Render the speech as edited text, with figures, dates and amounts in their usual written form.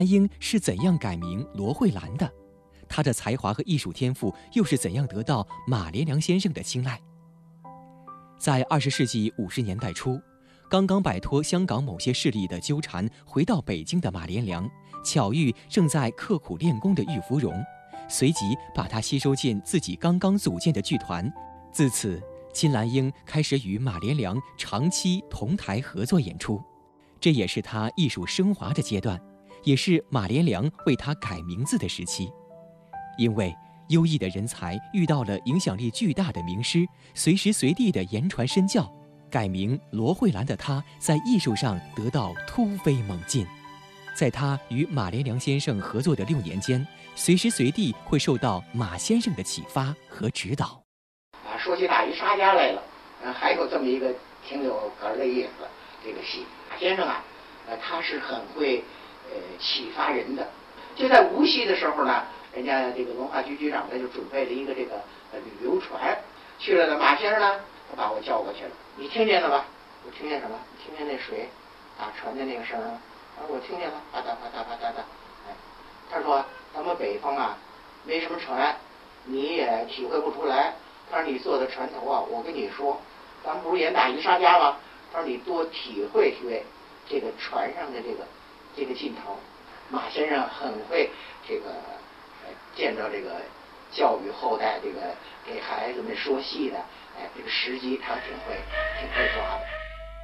英是怎样改名罗慧兰的？她的才华和艺术天赋又是怎样得到马连良先生的青睐？在20世纪50年代初，刚刚摆脱香港某些势力的纠缠，回到北京的马连良，巧遇正在刻苦练功的郁芙蓉，随即把她吸收进自己刚刚组建的剧团。自此，金兰英开始与马连良长期同台合作演出，这也是她艺术升华的阶段，也是马连良为她改名字的时期。因为优异的人才遇到了影响力巨大的名师，随时随地的言传身教，改名罗慧兰的她在艺术上得到突飞猛进。在她与马连良先生合作的6年间，随时随地会受到马先生的启发和指导。 说起大鱼沙家来了，还有这么一个挺有哏的意思，这个戏马先生啊，他是很会启发人的。就在无锡的时候呢，人家这个文化局局长呢就准备了一个这个旅游船，去了的马先生呢，他把我叫过去了。你听见了吧？我听见什么？听见那水打船的那个声儿？我听见了，啪嗒啪嗒啪嗒的。哎，他说咱们北方啊，没什么船，你也体会不出来。他说你坐在船头啊，我跟你说，咱们不是演大鱼沙家吗？他说你多体会体会这个船上的这个劲头。马先生很会这个见着这个教育后代，这个给孩子们说戏的，这个时机他挺会抓的。